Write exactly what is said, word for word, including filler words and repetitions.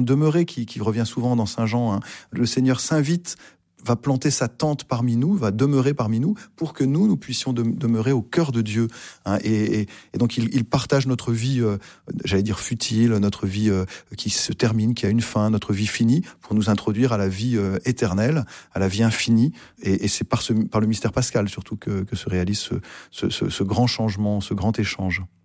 terme demeurer qui, qui revient souvent dans Saint Jean. Hein. Le Seigneur s'invite, va planter sa tente parmi nous, va demeurer parmi nous, pour que nous, nous puissions de, demeurer au cœur de Dieu. Hein, et, et, et donc, il, il partage notre vie, euh, j'allais dire futile, notre vie euh, qui se termine, qui a une fin, notre vie finie, pour nous introduire à la vie euh, éternelle, à la vie infinie. Et, et c'est par, ce, par le mystère pascal, surtout, que, que se réalise ce, ce, ce, ce grand changement, ce grand échange.